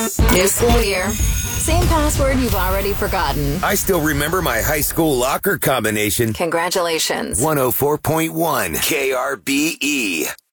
New school year. Same password you've already forgotten. I still remember my high school locker combination. Congratulations. 104.1 KRBE.